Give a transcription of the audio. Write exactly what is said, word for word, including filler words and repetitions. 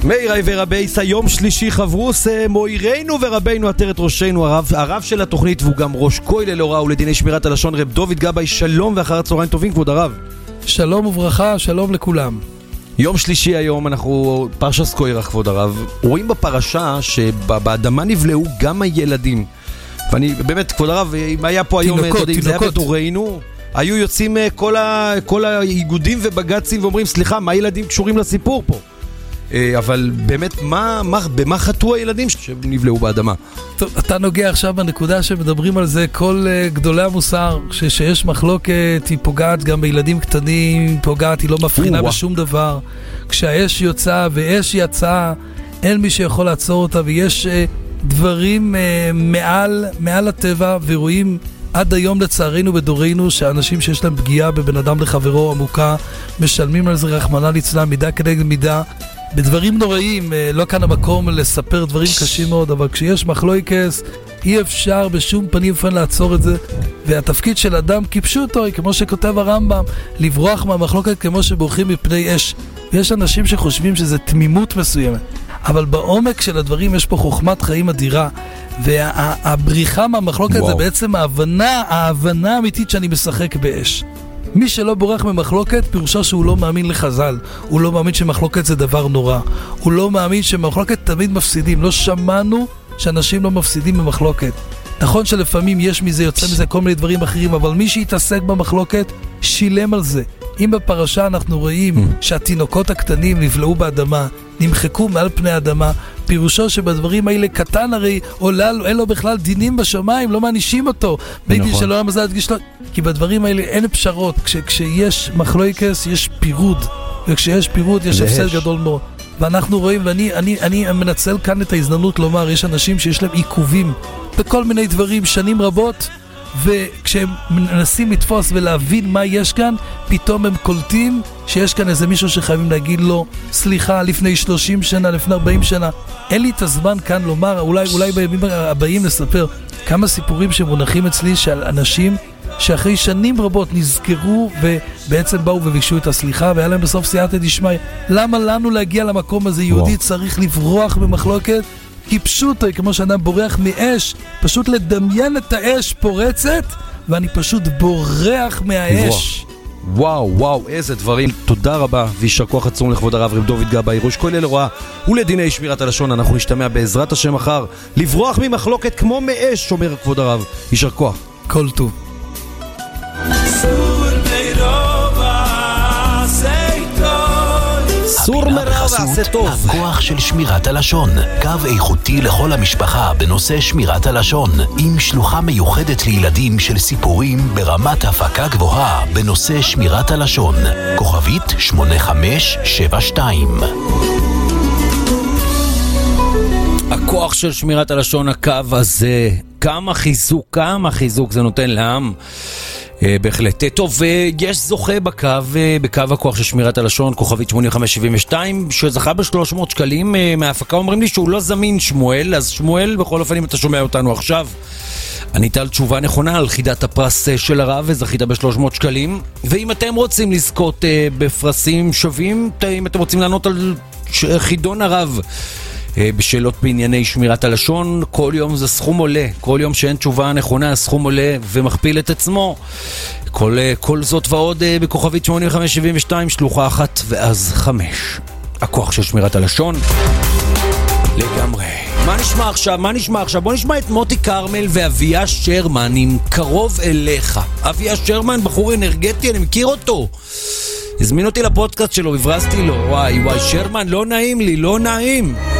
מאירי ורבייס, היום שלישי חברוס, מוירנו ורבינו עטרת ראשנו, הרב, הרב של התוכנית והוא גם ראש כולל הוראה ולדיני שמירת הלשון, רב דוד גבאי, שלום ואחר הצהריים טובים כבוד הרב. שלום וברכה, שלום לכולם. יום שלישי היום אנחנו פרשס קוירח כבוד הרב, רואים בפרשה שבאדמה נבלעו גם הילדים, ואני באמת כבוד הרב, אם היה פה היום, תינוקות, אם זה היה בדורנו, היו יוצאים כל, ה, כל האיגודים ובגצים ואומרים סליחה, מה הילדים קשורים לסיפור פה? אבל באמת, מה, מה, במה חטאו הילדים שנבלעו באדמה? טוב, אתה נוגע עכשיו בנקודה שמדברים על זה כל uh, גדולי המוסר, ש- שיש מחלוקת, היא פוגעת גם בילדים קטנים, היא פוגעת, היא לא מפחינה או, בשום דבר. כשהאש יוצאה ואש יצאה, אין מי שיכול לעצור אותה, ויש uh, דברים uh, מעל, מעל הטבע, ורואים עד היום לצערנו בדורנו, שאנשים שיש להם פגיעה בבן אדם לחברו עמוקה, משלמים על זה רחמנא ליצלן, מידה כנגד מידה, בדברים נוראים. לא כאן המקום לספר דברים קשים מאוד, אבל כשיש מחלוקת אי אפשר בשום פנים ואופן לעצור את זה, והתפקיד של אדם כפשוטו, כמו שכותב הרמב"ם, לברוח מהמחלוקת כמו שבורחים מפני אש. ויש אנשים שחושבים שזה תמימות מסוימת, אבל בעומק של הדברים יש פה חוכמת חיים אדירה, והבריחה מהמחלוקת וואו. זה בעצם ההבנה, ההבנה האמיתית שאני משחק באש. מי שלא בורח ממחלוקת, פירושו שהוא לא מאמין לחז"ל, הוא לא מאמין שמחלוקת זה דבר נורא, הוא לא מאמין שמחלוקת תמיד מפסידים. לא שמענו שאנשים לא מפסידים במחלוקת. נכון שלפעמים יש מזה, יוצא מזה כל מיני דברים אחרים, אבל מי שהתעסק במחלוקת שילם על זה. אם בפרשה אנחנו רואים שהתינוקות הקטנים נבלעו באדמה, נמחקו מעל פני האדמה, פירושו שבדברים האלה קטן הרי עולה, אין לו בכלל דינים בשמיים, לא מענישים אותו. בית דין שלא למזל הדגיש לו, כי בדברים האלה אין פשרות. כש, כשיש מחלוקת יש פירוד, וכשיש פירוד יש הפסד גדול מאוד. ואנחנו רואים, ואני אני, אני מנצל כאן את ההזדמנות לומר, יש אנשים שיש להם עיכובים בכל מיני דברים שנים רבות, וכשהם מנסים לתפוס ולהבין מה יש כאן, פתאום הם קולטים שיש כאן איזה מישהו שחייבים להגיד לו סליחה, לפני שלושים שנה, לפני ארבעים שנה. אין לי את הזמן כאן לומר, אולי, אולי בימים הבאים לספר כמה סיפורים שמונחים אצלי של אנשים שאחרי שנים רבות נזכרו ובעצם באו וביקשו את הסליחה, והיה להם בסוף סייעתא דשמיא. למה לנו להגיע למקום הזה? יהודי צריך לברוח במחלוקת, כי פשוט, כמו שאדם בורח מאש, פשוט לדמיין את האש פורצת, ואני פשוט בורח מהאש. וואו, וואו, איזה דברים. תודה רבה, וישר כוח עצום לכבוד הרב רב דוד גבאי, ראש כולל הוראה ולדיני שמירת הלשון. אנחנו נשתמע בעזרת השם מחר. לברוח ממחלוקת כמו מאש, אומר כבוד הרב. וישר כוח. כל טוב. סור מרע ועשה טוב. הכוח של שמירת הלשון, קו איכותי לכל המשפחה בנושא שמירת הלשון, עם שלוחה מיוחדת לילדים של סיפורים ברמת הפקה גבוהה בנושא שמירת הלשון. כוכבית שמונה חמש שבע שתיים. הכוח של שמירת הלשון, הקו הזה, כמה חיזוק, כמה חיזוק זה נותן לעם. בהחלט. טוב, יש זוכה בקו, בקו הכוח של שמירת הלשון, כוכבית שמונה חמש שבע שתיים, שזכה ב-שלוש מאות שקלים מההפקה. אומרים לי שהוא לא זמין, שמואל. אז שמואל, בכל אופן, אם אתה שומע אותנו עכשיו, ענית על תשובה נכונה על חידת הפרס של הרב, וזכית ב-שלוש מאות שקלים. ואם אתם רוצים לזכות בפרסים שווים, אם אתם רוצים לענות על חידון הרב בשאלות בענייני שמירת הלשון, כל יום זה סכום עולה. כל יום שאין תשובה נכונה, הסכום עולה ומכפיל את עצמו. כל, כל זאת ועוד בכוכבית שמונה חמש שבע שתיים, שלוחה אחת ואז חמש. הכוח של שמירת הלשון לגמרי. מה נשמע עכשיו? מה נשמע עכשיו? בוא נשמע את מוטי קרמל ואביה שרמן עם קרוב אליך. אביה שרמן, בחור אנרגטי, אני מכיר אותו. הזמין אותי לפודקאסט שלו, הברזתי לו. וואי וואי, שרמן, לא נעים לי, לא נעים.